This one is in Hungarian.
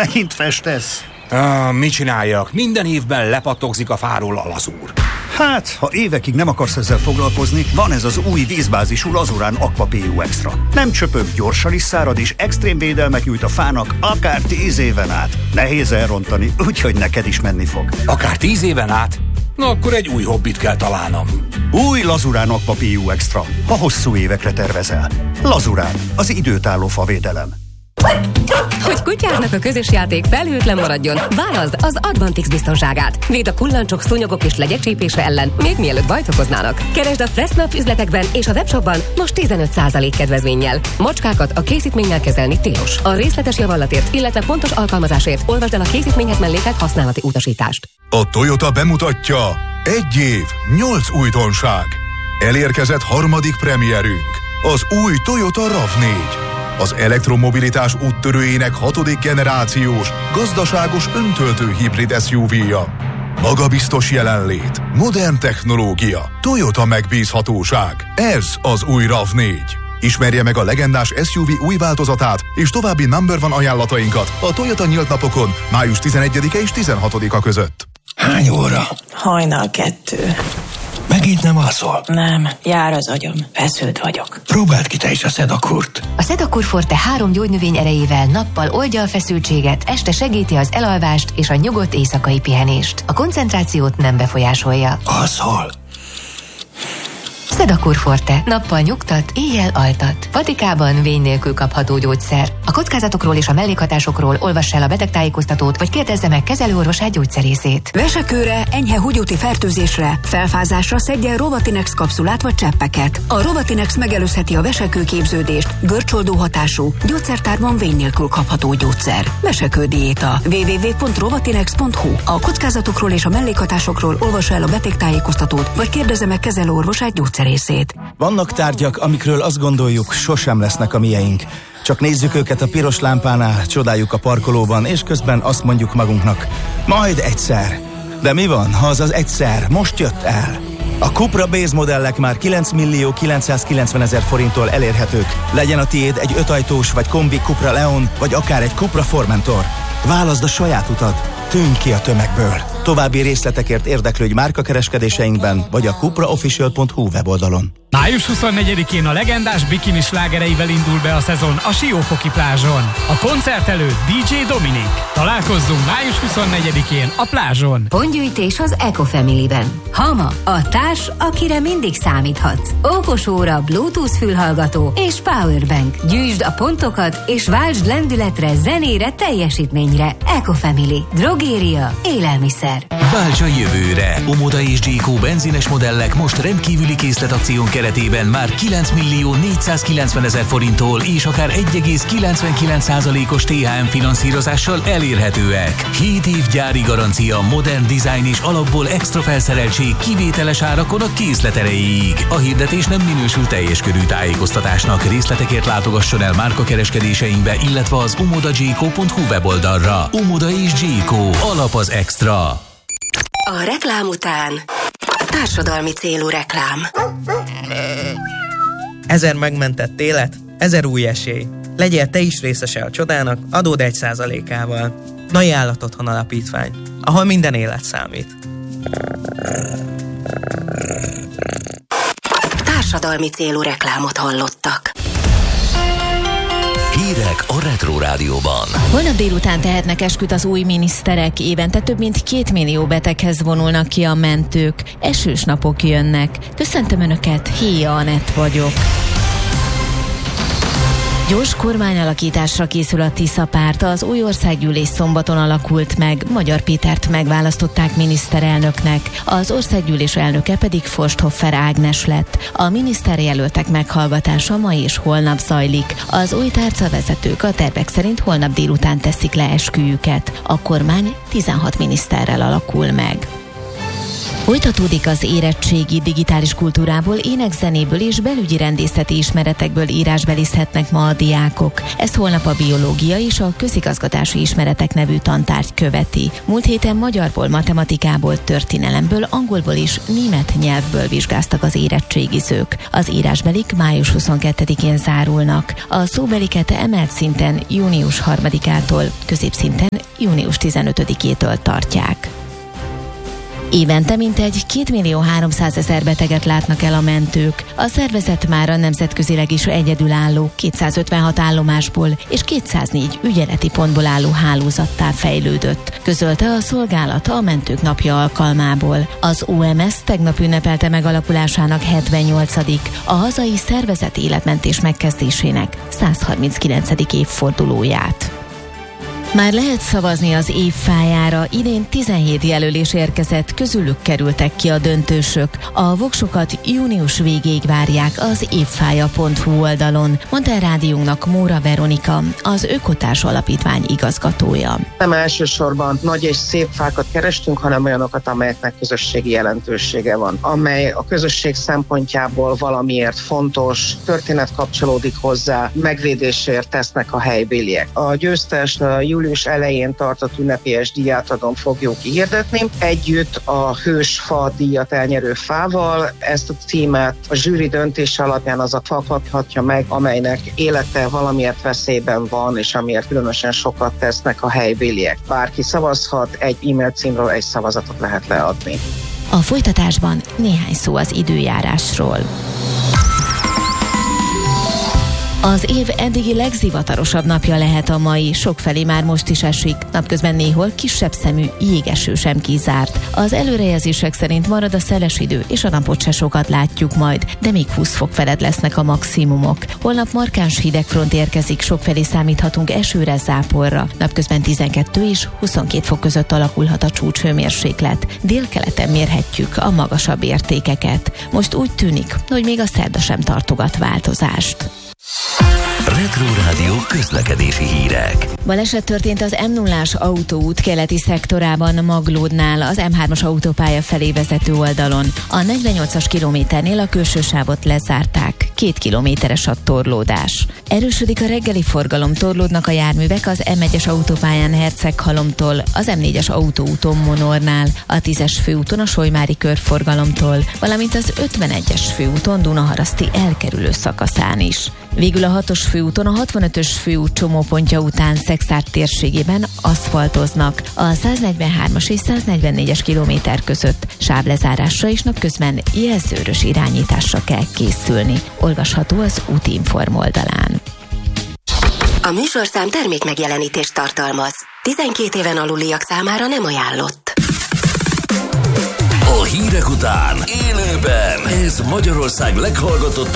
megint festesz? Mit csináljak? Minden évben lepatogzik a fáról a lazúr. Hát, ha évekig nem akarsz ezzel foglalkozni, van ez az új vízbázisú Lazurán Aqua PU Extra. Nem csöpög, gyorsan is szárad, és extrém védelmet nyújt a fának akár 10 éven át. Nehéz elrontani, úgyhogy neked is menni fog. Akár 10 éven át? Na akkor egy új hobbit kell találnom. Új Lazurán Aqua PU Extra, ha hosszú évekre tervezel. Lazurán, az időtálló favédelem. Hogy kutyádnak a közös játék felhőtlen maradjon, válaszd az Advantix biztonságát. Véd a kullancsok, szúnyogok és legyek csípése ellen, még mielőtt bajt okoznának. Keresd a Fressnap üzletekben és a webshopban most 15% kedvezménnyel. Macskákat a készítménnyel kezelni tilos. A részletes javallatért, illetve pontos alkalmazásért olvasd el a készítményhez mellékelt használati utasítást. A Toyota bemutatja: 1 év, 8 újdonság. Elérkezett harmadik premierünk, az új Toyota RAV4. Az elektromobilitás úttörőjének 6. generációs, gazdaságos öntöltő hibrid SUV-ja. Magabiztos jelenlét, modern technológia, Toyota megbízhatóság. Ez az új RAV4. Ismerje meg a legendás SUV új változatát és további number one ajánlatainkat a Toyota nyílt napokon május 11-e és 16-a között. Hány óra? Hajnal 2. Megint nem alszol? Nem, jár az agyam. Feszült vagyok. Próbáld ki te is a Sedakurt. A Sedakur Forte 3 gyógynövény erejével nappal oldja a feszültséget, este segíti az elalvást és a nyugodt éjszakai pihenést. A koncentrációt nem befolyásolja. Alszol? Sedakur Forte. Nappal nyugtat, éjjel altat. Patikában vény nélkül kapható gyógyszer. A kockázatokról és a mellékhatásokról olvass el a betegtájékoztatót, vagy kérdezze meg kezelőorvosát, gyógyszerészét. Vesekőre, enyhe húgyúti fertőzésre, felfázásra szedjen Rovatinex kapszulát vagy cseppeket. A Rovatinex megelőzheti a vesekőképződést, görcsoldó hatású, gyógyszertárban vény nélkül kapható gyógyszer. Vesekődiéta. www.rovatinex.hu. A kockázatokról és a mellékhatásokról olvassa el a betegtájékoztatót, vagy kérdezze meg kezelőorvosát, gyógyszerészét. Vannak tárgyak, amikről azt gondoljuk, sosem lesznek a mieink. Csak nézzük őket a piros lámpánál, csodáljuk a parkolóban, és közben azt mondjuk magunknak, majd egyszer. De mi van, ha az az egyszer most jött el? A Cupra Base modellek már 9.990.000 forinttól elérhetők. Legyen a tiéd egy 5 ajtós vagy kombi Cupra Leon, vagy akár egy Cupra Formentor. Válaszd a saját utat, tűnj ki a tömegből. További részletekért érdeklődj márkakereskedéseinkben, vagy a cupraofficial.hu weboldalon. Május 24-én a legendás bikini slágereivel indul be a szezon a Siófoki plázson. A koncert előtt DJ Dominik. Találkozzunk május 24-én a plázson. Pontgyűjtés az Ecofamily-ben. Hama, a társ, akire mindig számíthatsz. Okos óra, Bluetooth fülhallgató és powerbank. Gyűjtsd a pontokat és váltsd lendületre, zenére, teljesítményre. Ecofamily. Drogéria, élelmiszer. Válts a jövőre! Omoda és Gyékó benzines modellek most rendkívüli készletakción keretében már 9.490.000 forinttól és akár 1,99%-os THM finanszírozással elérhetőek. 7 év gyári garancia, modern design és alapból extra felszereltség kivételes árakon a készlet erejéig. A hirdetés nem minősül teljes körű tájékoztatásnak. Részletekért látogasson el márkakereskedéseinkbe, illetve az omodagyékó.hu weboldalra. Omoda és Gyékó. Alap az extra. A reklám után társadalmi célú reklám. 1000 megmentett élet, 1000 új esély. Legyél te is részese a csodának, adód 1%-ával. Nai Állatotthon Alapítvány, ahol minden élet számít. Társadalmi célú reklámot hallottak. Hírek a Retro Rádióban. Holnap délután tehetnek esküt az új miniszterek. Évente több mint 2 millió beteghez vonulnak ki a mentők. Esős napok jönnek. Köszöntöm Önöket, Héja Anett vagyok. Gyors kormányalakításra készül a Tisza-párt. Az új országgyűlés szombaton alakult meg. Magyar Pétert megválasztották miniszterelnöknek. Az országgyűlés elnöke pedig Forsthoffer Ágnes lett. A miniszterjelöltek meghallgatása ma és holnap zajlik. Az új tárcavezetők a tervek szerint holnap délután teszik le esküjüket. A kormány 16 miniszterrel alakul meg. Folytatódik az érettségi, digitális kultúrából, ének-zenéből és belügyi rendészeti ismeretekből írásbelizhetnek ma a diákok. Ezt holnap a biológia és a közigazgatási ismeretek nevű tantárgy követi. Múlt héten magyarból, matematikából, történelemből, angolból és német nyelvből vizsgáztak az érettségizők. Az írásbelik május 22-én zárulnak. A szóbeliket emelt szinten június 3-ától, középszinten június 15-től tartják. Évente mintegy 2.300.000 beteget látnak el a mentők. A szervezet már a nemzetközileg is egyedülálló 256 állomásból és 204 ügyeleti pontból álló hálózattá fejlődött, közölte a szolgálat a Mentők Napja alkalmából. Az OMS tegnap ünnepelte megalakulásának 78. a hazai szervezet életmentés megkezdésének 139. évfordulóját. Már lehet szavazni az évfájára, idén 17 jelölés érkezett, közülük kerültek ki a döntősök. A voksokat június végéig várják az évfája.hu oldalon, mondta a rádiónknak Móra Veronika, az Ökotárs Alapítvány igazgatója. Nem elsősorban nagy és szép fákat kerestünk, hanem olyanokat, amelyeknek közösségi jelentősége van, amely a közösség szempontjából valamiért fontos, történet kapcsolódik hozzá, megvédésért tesznek a helybéliek. A győztest július elején tartott ünnepélyes díjátadón fogjuk kihirdetni. Együtt a Hősfa díjat elnyerő fával ezt a címet a zsűri döntése alapján az a fa kaphatja meg, amelynek élete valamiért veszélyben van, és amiért különösen sokat tesznek a helybéliek. Bárki szavazhat, egy e-mail címről egy szavazatot lehet leadni. A folytatásban néhány szó az időjárásról. Az év eddigi legzivatarosabb napja lehet a mai, sokfelé már most is esik, napközben néhol kisebb szemű jégeső sem kizárt. Az előrejelzések szerint marad a szeles idő, és a napot se sokat látjuk majd, de még 20 fok felett lesznek a maximumok. Holnap markáns hidegfront érkezik, sokfelé számíthatunk esőre, záporra. Napközben 12 és 22 fok között alakulhat a csúcshőmérséklet. Délkeleten mérhetjük a magasabb értékeket. Most úgy tűnik, hogy még a szerda sem tartogat változást. Retro Rádió közlekedési hírek. Baleset történt az M0-ás autóút keleti szektorában Maglódnál, az M3-as autópálya felé vezető oldalon. A 48-as kilométernél a külső sávot lezárták. 2 kilométeres a torlódás. Erősödik a reggeli forgalom, torlódnak a járművek az M1-es autópályán Herceghalomtól, az M4-es autóúton Monornál, a 10-es főúton a Solymári körforgalomtól, valamint az 51-es főúton Dunaharaszti elkerülő szakaszán is. Végül a 6-os főúton a 65-ös főút csomópontja után Szexárd térségében aszfaltoznak. A 143-as és 144-es kilométer között sávlezárásra és napközben jelzőrös irányításra kell készülni. Olvasható az Útinform oldalán. A műsorszám termék megjelenítést tartalmaz. 12 éven aluliak számára nem ajánlott. A hírek után élőben ez Magyarország leghallgatottabb